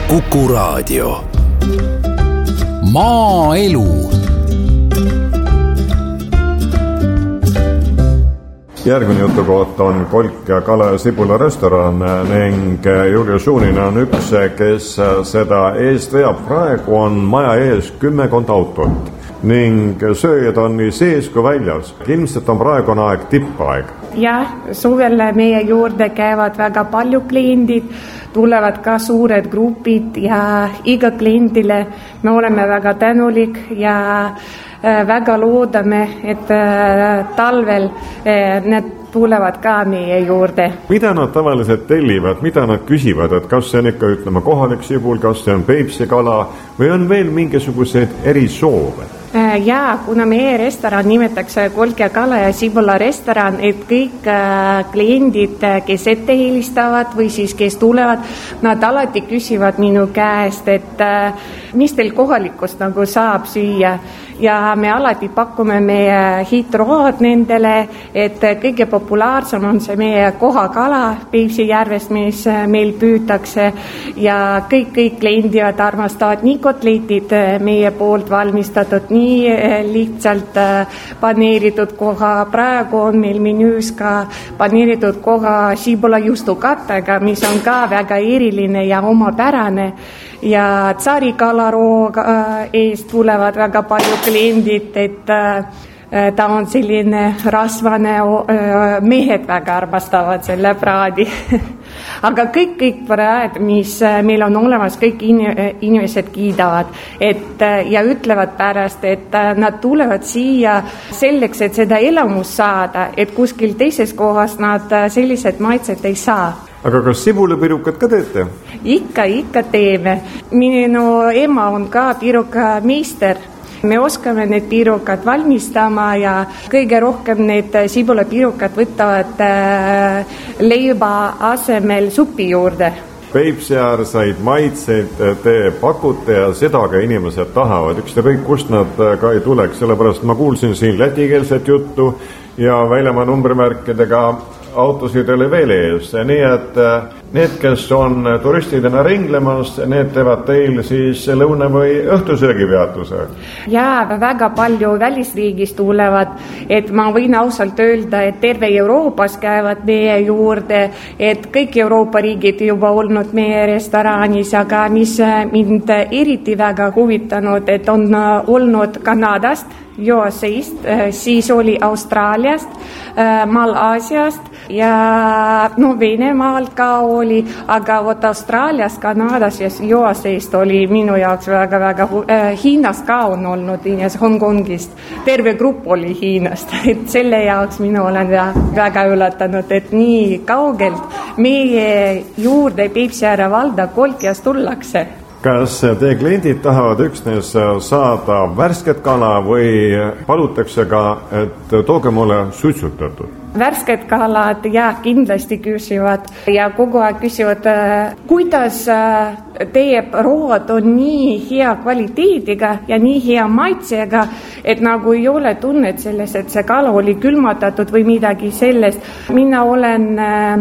Kuku Raadio. Maaelu. Järgmine jutukoht on Kolk ja Kala ja Sibula restoran ning Julius Suunine on üks, kes seda eest veab. Praegu on maja ees 10 autot ning sööjad on nii sees kui väljas. Ilmselt on praegune aeg tippaeg. Jah, suvel meie juurde käivad väga palju kliendid, tulevad ka suured grupid ja iga kliendile me oleme väga tänulik ja väga loodame, et talvel need tulevad ka meie juurde. Mida nad tavaliselt tellivad, mida nad küsivad, et kas see on ikka kohalik sibul, kas see on Peipsi kala või on veel mingisuguseid erisoove? Ja kuna meie restoran nimetatakse Kolk ja Kala ja Sibula restoran, et kõik kliendid, kes ette helistavad või siis kes tulevad, nad alati küsivad minu käest, et mis teil kohalikust nagu saab süüa. Ja me alati pakume meie hiitroad nendele, et kõige populaarsem on see meie kohakala Peipsi järvest, mis meil püütakse ja kõik kliendid armastavad nii kotletid meie poolt valmistatud, nii lihtsalt paneeritud koha. Praegu on meil menüüs ka paneeritud koha sibula juustukattega, mis on ka väga eriline ja omapärane. Ja tsarikalaroo eest tulevad väga palju kliendid, et ta on selline rasvane, mehed väga armastavad selle praadi. Aga kõik praed, mis meil on olemas, kõik inimesed kiidavad ja ütlevad pärast, et nad tulevad siia selleks, et seda elamust saada, et kuskil teises kohas nad sellised maitsed ei saa. Aga kas sibulapirukad ka teete? Ikka teeme. Minu ema on ka pirukmeister. Me oskame need pirukad valmistama ja kõige rohkem need sibulapirukad võtavad leiba asemel supi juurde. Peipsiäärsaid maitseid te pakute ja seda ka inimesed tahavad. Ükskõik kust nad ka ei tuleks, sellepärast ma kuulsin siin lätikeelset juttu ja väljamaa numbrimärkidega autosid oli veel ees, nii et need, kes on turistidena ringlemas, need teevad teil siis lõuna- või õhtusöögipeatuse? Jaa, väga palju välisriigist tulevad, et ma võin ausalt öelda, et terve Euroopas käivad meie juurde, et kõik Euroopa riigid juba olnud meie restoranis, aga mis mind eriti väga huvitanud, et on olnud Kanadast, USA-st, siis oli Austraaliast, Malaasiast ja Venemaalt ka oli, aga Austraaliast, Kanadast ja USA-st oli minu jaoks väga Hiinast ka on olnud, Hongkongist, terve grupp oli Hiinast, et selle jaoks minu olen väga üllatanud, et nii kaugelt meie juurde Peipsiääre valda Kolkjast tullakse. Kas teie kliendid tahavad üksnes saada värsket kala või palutakse ka, et tooge mulle suitsutatud? Värsked kalad kindlasti küsivad ja kogu aeg küsivad, kuidas teie rood on nii hea kvaliteediga ja nii hea maitsega, et nagu ei ole tunnet selles, et see kala oli külmatatud või midagi sellest. Mina olen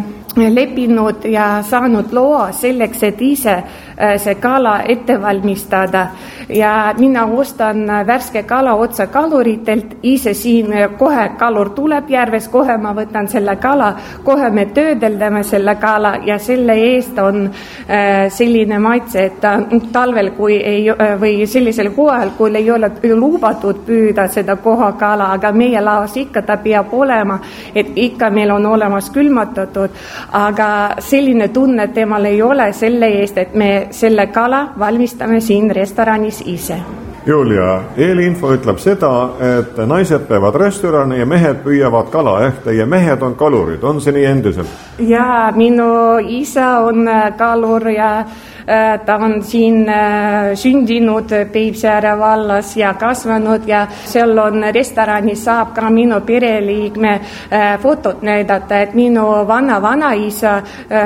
leppinud ja saanud loa selleks, et ise see kala ette valmistada ja mina ostan värske kala otsa kaluritelt, ise siin kohe kalur tuleb järves, kohe ma võtan selle kala, kohe me töödeldame selle kala ja selle eest on selline maitse, et talvel või sellisel kohal, kui ei ole lubatud püüda seda kohakala, aga meie laos ikka ta peab olema, et ikka meil on olemas külmatatud, aga selline tunne temal ei ole selle eest, et me selle kala valmistame siin restoranis ise. Julia, eelinfo ütleb seda, et naised peavad restorani ja mehed püüavad kala, ehk teie mehed on kalurid, on see nii endiselt? Ja minu isa on kalur ja ta on siin sündinud Peipsiääre vallas ja kasvanud ja seal on restoranis saab ka minu pereliikme fotot näidata, et minu vanaisa,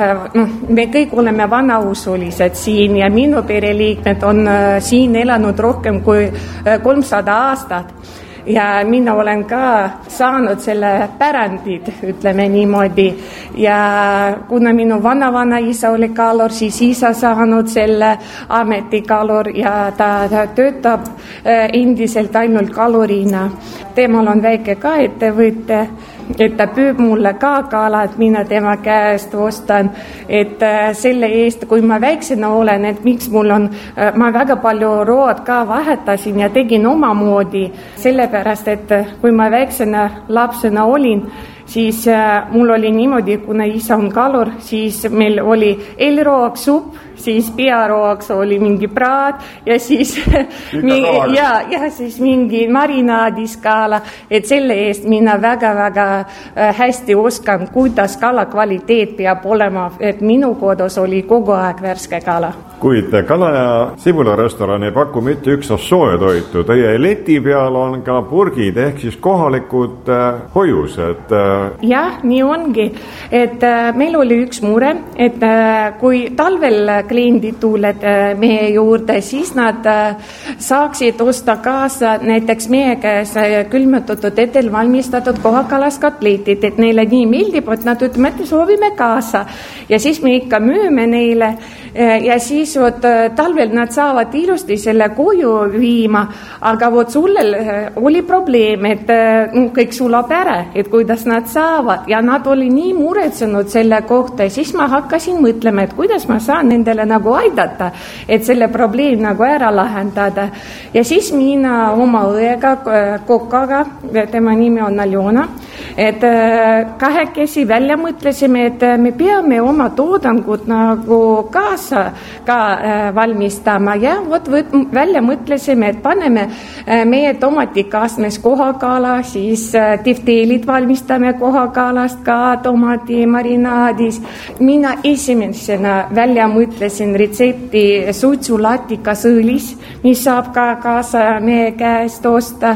me kõik oleme vanausulised siin ja minu pereliikmed on siin elanud rohkem kui 300 aastat. ja mina olen ka saanud selle pärandid, ütleme niimoodi. Ja kuna minu vana-vanaisa oli kalur, siis isa saanud selle ametikalur ja ta töötab endiselt ainult kalurina. Temal on väike ka ettevõte, et ta püüb mulle ka kala, et mina tema käest ostan, et selle eest, kui ma väiksena olen, et miks mul on, ma väga palju rood ka vahetasin ja tegin omamoodi, sellepärast, et kui ma väiksena lapsena olin, siis mul oli niimoodi, kuna isa on kalur, siis meil oli eelroaks supp, siis pearoaks oli mingi praad ja siis siis mingi marinaadis kala, et selle eest mina väga-väga hästi oskan, kuidas kala kvaliteet peab olema, et minu kodus oli kogu aeg värske kala. Kuid Kala ja Sibula restoran ei paku mitte üksnes soojatoitu, teie leti peal on ka purgid ehk siis kohalikud hoiused. Jah, nii ongi, et meil oli üks mure, et kui talvel kliendid tulevad meie juurde, siis nad saaksid osta kaasa näiteks meie käes külmutatud ettevalmistatud kohakalaskotletid, et neile nii meeldib, et nad ütleme, et soovime kaasa ja siis me ikka müüme neile ja siis talvel nad saavad ilusti selle koju viima, aga sullel oli probleem, et kõik sulab ära, et kuidas nad saavad ja nad oli nii muretsenud selle kohta ja siis ma hakkasin mõtlema, et kuidas ma saan nendele nagu aidata, et selle probleem nagu ära lahendada ja siis mina oma õega, kokaga, tema nimi on Aljona, et kahekesi välja mõtlesime, et me peame oma toodangut nagu kaasa ka valmistama ja välja mõtlesime, et paneme meie tomatikastmes kohakala, siis tifteelid valmistame kohakalast ka tomati marinaadis. Mina esimesena välja mõtlesin retsepti suitsulatikasõõlis, mis saab ka kaasa meie käest osta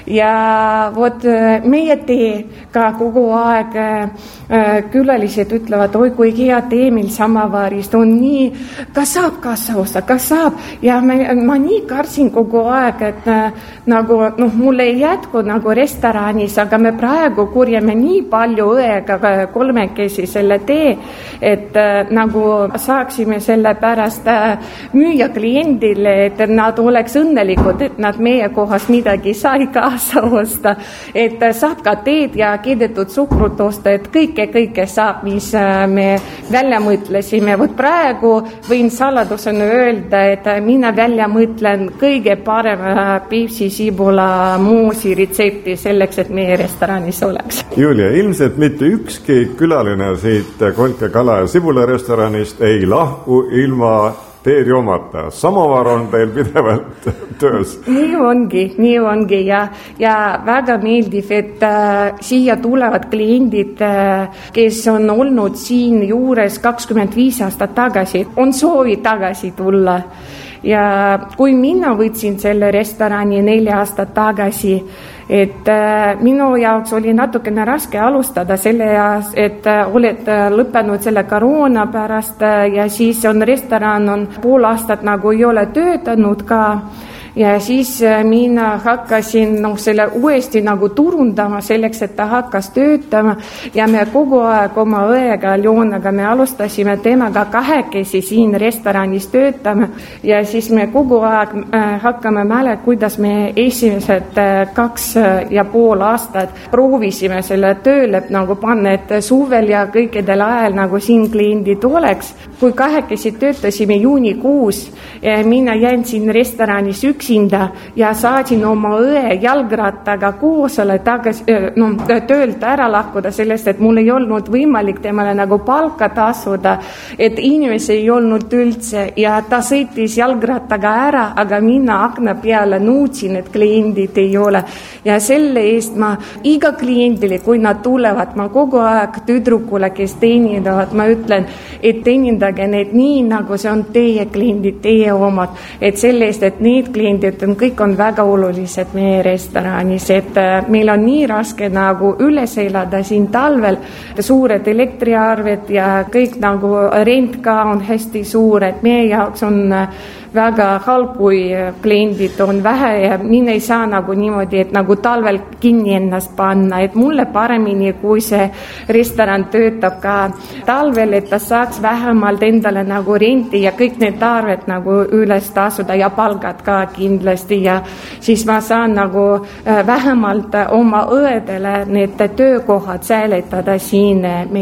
ja meie tee ka kogu aeg külalised ütlevad, oi kui hea tee meil samavarist on nii, kas saab kaasa osta, kas saab ja ma nii kartsin kogu aeg, et nagu mul ei jätku nagu restoranis, aga me praegu kurjame nii palju õega kolmekesi selle tee, et nagu saaksime selle pärast müüa kliendile, et nad oleks õnnelikud, et nad meie kohast midagi sai kaasa osta, et saab ka teed ja keedetud suhkrut osta, et kõike saab, mis me välja mõtlesime. Praegu võin saladusena öelda, et mina välja mõtlen kõige parem Peipsi sibula muusi retsepti selleks, et meie restoranis oleks. Julia, ilmselt mitte ükski külaline siit Kolke Kala ja Sibula restoranist ei lahku ilma teed joomata. Samovar on teil pidevalt töös. Nii ongi ja väga meeldib, et siia tulevad kliendid, kes on olnud siin juures 25 aastat tagasi, on soovi tagasi tulla. Ja kui mina võtsin selle restorani 4 aastat tagasi, et minu jaoks oli natukene raske alustada selle jaoks, et oled lõppenud selle koroona pärast ja siis on restoran on pool aastat nagu ei ole töötanud ka. Ja siis mina hakkasin selle uuesti nagu turundama selleks, et ta hakkas töötama ja me kogu aeg oma õega Aljonaga me alustasime temaga kahekesi siin restoranis töötama ja siis me kogu aeg hakkame kuidas me esimesed 2,5 aastat proovisime selle tööle nagu panna, et suvel ja kõikidel ajal nagu siin kliendid oleks. Kui kahekesi töötasime juunikuus, mina jäin siin restoranis üksinda ja saadsin oma õe jalgrattaga koosele töölt ära lahkuda sellest, et mul ei olnud võimalik temale nagu palka tasuda, et inimesi ei olnud üldse ja ta sõitis jalgrattaga ära, aga mina akna peale nuutsin, et kliendid ei ole ja selle eest ma iga kliendile, kui nad tulevad, ma kogu aeg tüdrukule, kes teenindavad, ma ütlen, et teenindage need nii, nagu see on teie kliendid, teie omad, et selle eest, et need kliendid kõik on väga olulised meie restoranis, et meil on nii raske nagu üles elada siin talvel, suured elektriarved ja kõik nagu rent ka on hästi suur, et meie jaoks on väga halb, kui kliendid on vähe ja mina ei saa nagu niimoodi, et nagu talvel kinni ennast panna, et mulle paremini, kui see restoran töötab ka talvel, et ta saaks vähemalt endale nagu renti ja kõik need arved nagu üles tasuda ja palgad ka kindlasti ja siis ma saan nagu vähemalt oma õedele need töökohad säilitada siin